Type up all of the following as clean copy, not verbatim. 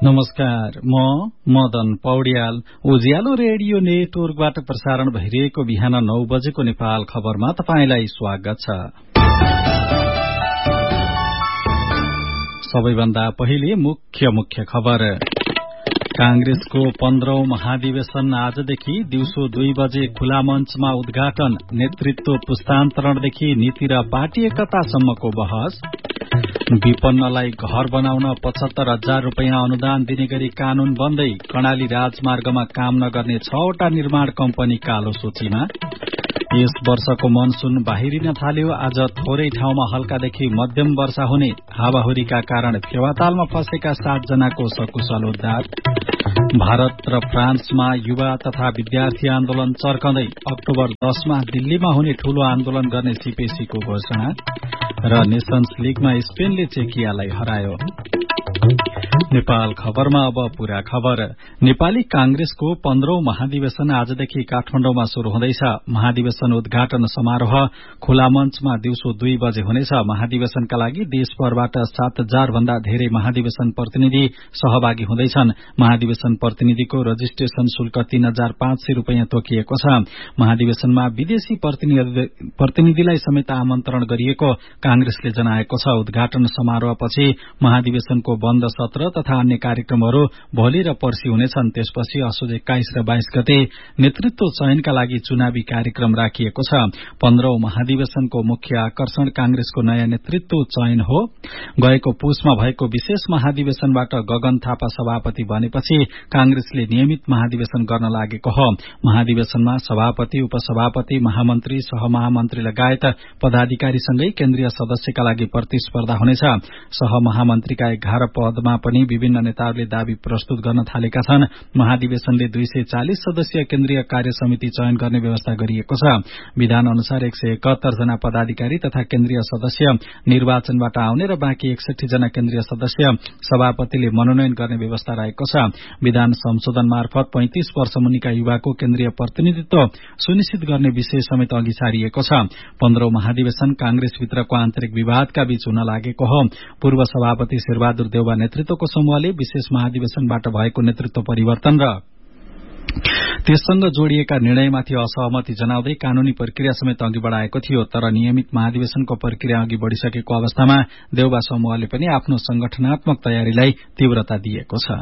नमस्कार, म मदन पौड्याल। उज्यालो रेडियो नेटवर्कबाट प्रसारण भइरहेको बिहान 9 बजेको नेपाल खबरमा तपाईंलाई स्वागत छ। सबैभन्दा पहिले मुख्य खबर। कांग्रेसको 15औं महाधिवेशन आजदेखि दिउँसो 2 बजे खुला मञ्चमा उद्घाटन। नेतृत्व पुस्तान्तरणदेखि नीति र पार्टी एकतासम्मको बहस। विपन्नलाई घर बनाउन 75,000 रूपियाँ अनुदान दिने गरी कानून बन्दै। कर्णाली राजमार्गमा काम नगर्ने 6वटा निर्माण कम्पनी कालो सूचीमा। यस वर्षको मनसून बाहिरिन थाल्यो। आज थोरै ठाउँमा हल्कादेखि मध्यम वर्षा हुने। हावाहुरीका कारण फेवातालमा फँसेका 7 जनाको सकुशल उद्धार। भारत र फ्रान्समा युवा तथा विद्यार्थी आन्दोलन चर्कँदै। अक्टोबर 10मा दिल्लीमा हुने ठूलो आन्दोलन गर्ने सीपीसीको घोषणा। र नेशन्स लीगमा स्पेनले चेकियालाई हरायो। नेपाल खबरमा अब पूरा खबर। नेपाली कांग्रेसको 15औं महाधिवेशन आजदेखि काठमाडौँमा शुरू हुँदैछ। महाधिवेशन उद्घाटन समारोह खुला मञ्चमा दिउँसो 2 बजे हुनेछ। महाधिवेशनका लागि देशभरबाट 7,000 भन्दा धेरै महाधिवेशन प्रतिनिधि सहभागी हुँदैछन्। महाधिवेशन प्रतिनिधिको रजिस्ट्रेशन शुल्क 3,500 रूपियाँ तोकिएको छ। महाधिवेशनमा विदेशी प्रतिनिधिलाई समेत आमन्त्रण गरिएको कांग्रेसले जनाएको छ। उद्घाटन समारोहपछि महाधिवेशनको बन्द सत्र तथा अन्य कार्यक्रमहरू भोलि र पर्सि हुनेछन्। त्यसपछि असोज 21 र 22 गते नेतृत्व चयनका लागि चुनावी कार्यक्रम राखिएको छ। 15औं महाधिवेशनको मुख्य आकर्षण कांग्रेसको नयाँ नेतृत्व चयन हो। गएको पुसमा भएको विशेष महाधिवेशनबाट गगन थापा सभापति बनेपछि कांग्रेसले नियमित महाधिवेशन गर्न लागेको हो। महाधिवेशनमा सभापति, उपसभापति, महामन्त्री, सहमहामन्त्री लगायत पदाधिकारीसँगै केन्द्रीय सदस्यका लागि प्रतिस्पर्धा हुनेछ। सहमहामन्त्रीका 11 पदमा पनि विभिन्न नेताहरूले दावी प्रस्तुत गर्न थालेका छन्। महाधिवेशनले 240 सदस्यीय केन्द्रीय कार्य समिति चयन गर्ने व्यवस्था गरिएको छ। विधान अनुसार 171 जना पदाधिकारी तथा केन्द्रीय सदस्य निर्वाचनबाट आउने र बाँकी 61 जना केन्द्रीय सदस्य सभापतिले मनोनयन गर्ने व्यवस्था रहेको छ। विधान संशोधन मार्फत 35 वर्ष मुनिका युवाको केन्द्रीय प्रतिनिधित्व सुनिश्चित गर्ने विषय समेत अघि सारिएको छ। 15औं महाधिवेशन कांग्रेसभित्रको आन्तरिक विवादका बीच हुन लागेको हो। पूर्व सभापति शेरबहादुर देउवा नेतृत्वको समूहले विशेष महाधिवेशनबाट भएको नेतृत्व परिवर्तन र त्यससँग जोडिएका निर्णयमाथि असहमति जनाउँदै कानूनी प्रक्रिया समेत अघि बढ़ाएको थियो। तर नियमित महाधिवेशनको प्रक्रिया अघि बढ़िसकेको अवस्थामा देउवा समूहले पनि आफ्नो संगठनात्मक तयारीलाई तीव्रता दिएको छ।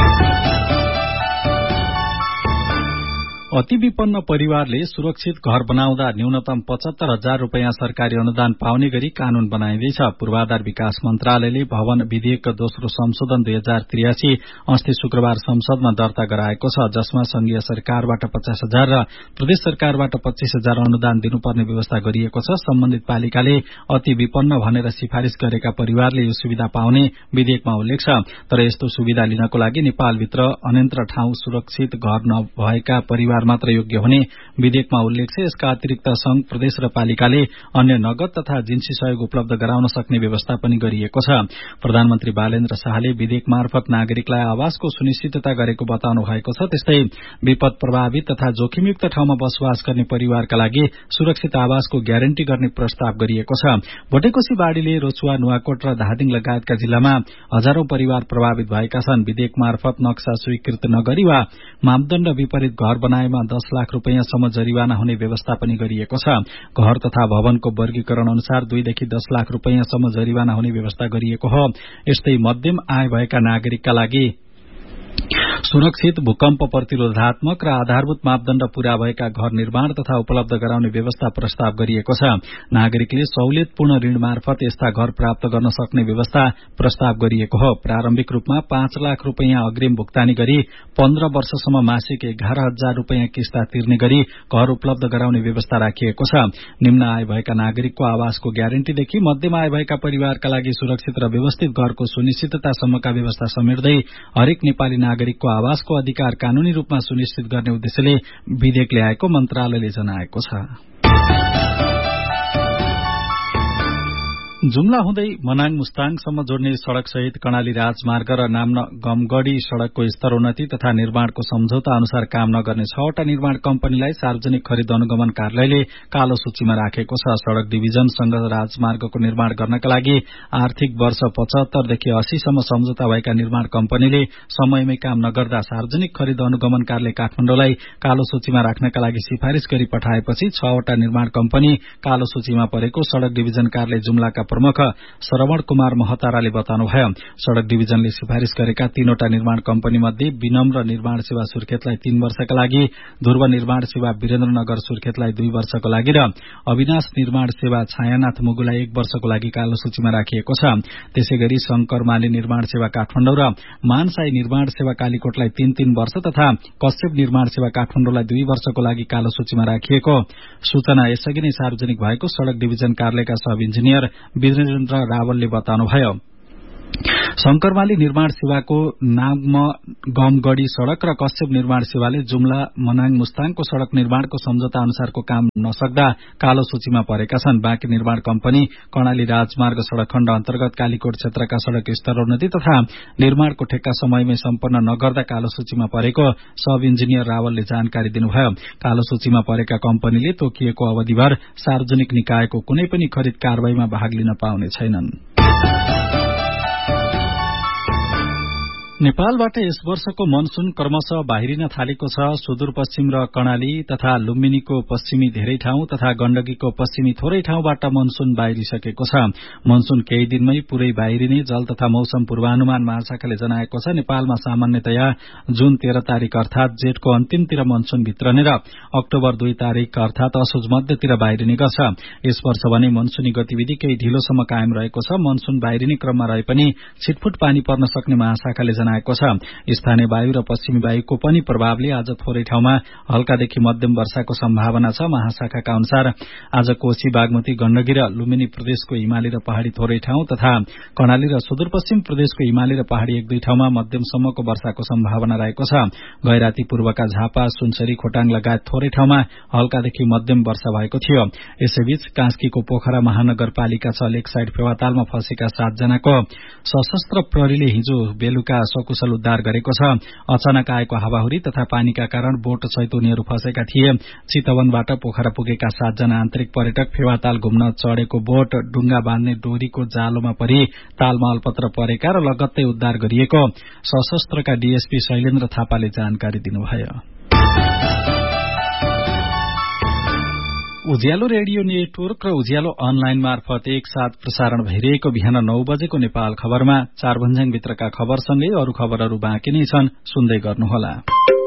अति विपन्न परिवारले सुरक्षित घर बनाउँदा न्यूनतम 75,000 रूपियाँ सरकारी अनुदान पाउने गरी कानून बनाइँदैछ। पूर्वाधार विकास मन्त्रालयले भवन विधेयकको दोस्रो संशोधन 2083 अस्ति शुक्रबार संसदमा दर्ता गराएको छ, जसमा संघीय सरकारबाट 50,000 र प्रदेश सरकारबाट 25,000 अनुदान दिनुपर्ने व्यवस्था गरिएको छ। सम्बन्धित पालिकाले अति विपन्न भनेर सिफारिश गरेका परिवारले यो सुविधा पाउने विधेयकमा उल्लेख छ। तर यस्तो सुविधा लिनको लागि नेपालभित्र अन्यन्त्र ठाउँ सुरक्षित घर नभएका परिवार मात्र योग्य हुने विधेयकमा उल्लेख छ। यसका अतिरिक्त संघ, प्रदेश र पालिकाले अन्य नगद तथा जिन्सी सहयोग उपलब्ध गराउन सक्ने व्यवस्था पनि गरिएको छ। प्रधानमन्त्री बालेन्द्र शाहले विधेयक मार्फत नागरिकलाई आवासको सुनिश्चितता गरेको बताउनु भएको छ। त्यस्तै विपद प्रभावित तथा जोखिमयुक्त ठाउँमा बसोबास गर्ने परिवारका लागि सुरक्षित आवासको ग्यारेन्टी गर्ने प्रस्ताव गरिएको छ। भोटेकोशी बाढ़ीले रोचुवा, नुवाकोट र धादिङ लगायतका जिल्लामा हजारौं परिवार प्रभावित भएका छन्। विधेयक मार्फत नक्सा स्वीकृत नगरी वा मापदण्ड विपरीत घर बनाए 10 लाख रूपियाँसम्म जरिवाना हुने व्यवस्था पनि गरिएको छ। घर तथा भवनको वर्गीकरण अनुसार 2 देखि 10 लाख रूपियाँसम्म जरिवाना हुने व्यवस्था गरिएको हो। यस्तै मध्यम आय भएका नागरिकका लागि सुरक्षित, भूकम्प प्रतिरोधात्मक र आधारभूत मापदण्ड पूरा भएका घर निर्माण तथा उपलब्ध गराउने व्यवस्था प्रस्ताव गरिएको छ। नागरिकले सहुलियतपूर्ण ऋण मार्फत यस्ता घर प्राप्त गर्न सक्ने व्यवस्था प्रस्ताव गरिएको हो। प्रारम्भिक रूपमा 5 लाख रूपियाँ अग्रिम भुक्तानी गरी 15 वर्षसम्म मासिक 11,000 रूपियाँ किस्ता तिर्ने गरी घर उपलब्ध गराउने व्यवस्था राखिएको छ। निम्न आय भएका नागरिकको आवासको ग्यारेन्टीदेखि मध्यम आय भएका परिवारका लागि सुरक्षित र व्यवस्थित घरको सुनिश्चिततासम्मका व्यवस्था समेट्दै हरेक नेपाली नागरिकको आवासको अधिकार कानूनी रूपमा सुनिश्चित गर्ने उद्देश्यले विधेयक ल्याएको मन्त्रालयले जनाएको छ। जुम्ला हुँदै मनाङ मुस्ताङसम्म जोड्ने सड़क सहित कर्णाली राजमार्ग र नामगमगढ़ी सड़कको स्तरोन्नति तथा निर्माणको सम्झौता अनुसार काम नगर्ने 6वटा निर्माण कम्पनीलाई सार्वजनिक खरिद अनुगमन कार्यालयले कालो सूचीमा राखेको छ। सड़क डिभिजनसँग राजमार्गको निर्माण गर्नका लागि आर्थिक वर्ष 75 देखि 80 सम्म सम्झौता भएका निर्माण कम्पनीले समयमै काम नगर्दा सार्वजनिक खरिद अनुगमन कार्यालय काठमाडौँलाई कालो सूचीमा राख्नका लागि सिफारिश गरी पठाएपछि 6वटा निर्माण कम्पनी कालो सूचीमा परेको सड़क डिभिजन कार्यालय जुम्लाका प्रमुख श्रवण कुमार महताराले बताउनुभयो। सड़क डिभिजनले सिफारिश गरेका 3वटा निर्माण कम्पनी मध्ये विनम्र निर्माण सेवा सुर्खेतलाई 3 वर्षका लागि, ध्रुव निर्माण सेवा वीरेन्द्रनगर सुर्खेतलाई 2 वर्षको लागि र अविनाश निर्माण सेवा छायानाथ मुगुलाई 1 वर्षको लागि कालो सूचीमा राखिएको छ। त्यसैगरी शंकर माली निर्माण सेवा काठमाडौँ र मानसाई निर्माण सेवा कालीकोटलाई 3-3 वर्ष तथा कश्यप निर्माण सेवा काठमाडौँलाई 2 वर्षको लागि कालो सूचीमा राखिएको सूचना यसअघि नै सार्वजनिक भएको सड़क डिभिजन कार्यालयका सब इन्जिनियर वीरेन्द्र रावलले बताउनुभयो। शंकरमाली निर्माण सेवाको नामगमगढ़ी सड़क र कश्यप निर्माण सेवाले जुम्ला मनाङ मुस्ताङको सड़क निर्माणको सम्झौता अनुसारको काम नसक्दा कालो सूचीमा परेका छन्। बाँकी निर्माण कम्पनी कर्णाली राजमार्ग सड़क खण्ड अन्तर्गत कालीकोट क्षेत्रका सड़क स्तरोन्नति तथा निर्माणको ठेक्का समयमै सम्पन्न नगर्दा कालो सूचीमा परेको सब इन्जिनियर रावलले जानकारी दिनुभयो। कालो सूचीमा परेका कम्पनीले तोकिएको अवधिभर सार्वजनिक निकायको कुनै पनि खरिद कारबाहीमा भाग लिन पाउने छैनन्। नेपालबाट यस वर्षको मनसून क्रमशः बाहिरिन थालेको छ। सुदूरपश्चिम र कर्णाली तथा लुम्बिनीको पश्चिमी धेरै ठाउँ तथा गण्डकीको पश्चिमी थोरै ठाउँबाट मनसून बाहिरिसकेको छ। मनसून केही दिनमै पूरै बाहिरिने जल तथा मौसम पूर्वानुमान महाशाखाले जनाएको छ। नेपालमा सामान्यतया जुन 13 तारिक अर्थात जेठको अन्तिमतिर मनसून भित्रने र अक्टोबर 2 तारिक अर्थात असोज मध्यतिर बाहिरिने गर्छ। यस वर्ष भने मनसूनी गतिविधि केही ढिलोसम्म कायम रहेको छ। मनसून बाहिरिने क्रममा रहे पनि छिटफुट पानी पर्न सक्ने महाशाखाले जनाएको छ। स्थानीय वायु र पश्चिमी वायुको पनि प्रभावले आज थोरै ठाउँमा हल्कादेखि मध्यम वर्षाको सम्भावना छ। महाशाखाका अनुसार आज कोशी, बागमती, गण्डकी र लुम्बिनी प्रदेशको हिमाली र पहाड़ी थोरै ठाउँ तथा कर्णाली र सुदूरपश्चिम प्रदेशको हिमाली र पहाड़ी 1-2 ठाउँमा मध्यमसम्मको वर्षाको सम्भावना रहेको छ। गैराती पूर्वका झापा, सुनसरी, खोटाङ लगायत थोरै ठाउँमा हल्कादेखि मध्यम वर्षा भएको थियो। यसैबीच कास्कीको पोखरा महानगरपालिका 6 लेक साइड फेवातालमा फँसेका 7 जनाको सशस्त्र प्रहरीले हिजो बेलुका सकुशल उद्धार गरेको छ। अचानक आएको हावाहुरी तथा पानीका कारण बोट सहित उनीहरू फँसेका थिए। चितवनबाट पोखरा पुगेका 7 जना आन्तरिक पर्यटक फेवाताल घुम्न चढ़ेको बोट डुंगा बाँध्ने डोरीको जालोमा परि तालमा अल्पत्र परेका र लगत्तै उद्धार गरिएको सशस्त्रका डीएसपी शैलेन्द्र थापाले जानकारी दिनुभयो। उज्यालो रेडियो नेटवर्क र उज्यालो अनलाइन मार्फत एकसाथ प्रसारण भइरहेको बिहान 9 बजेको नेपाल खबरमा 4 भन्ज्याङ भित्रका खबरसँगै अरू खबरहरू बाँकी नै छन्, सुन्दै गर्नुहोला।